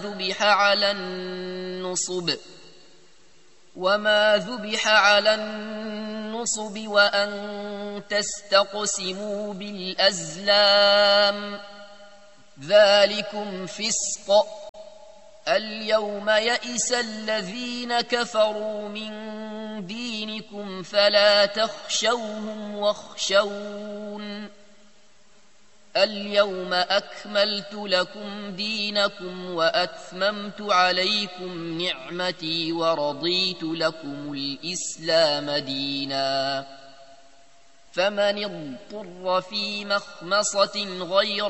ذبح على النصب وأن تستقسموا بالأزلام ذلكم فسق. اليوم يئس الذين كفروا من دينكم فلا تخشوهم واخشون اليوم أكملت لكم دينكم وأتممت عليكم نعمتي ورضيت لكم الإسلام دينا. فمن اضطر في مخمصة غير